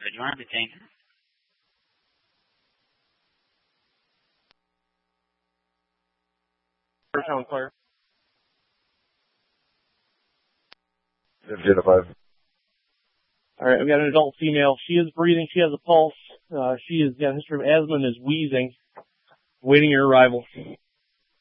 Do you want to detain her? Town Clerk. Identified. All right, I've got an adult female. She is breathing. She has a pulse. She has got a history of asthma and is wheezing. Waiting your arrival.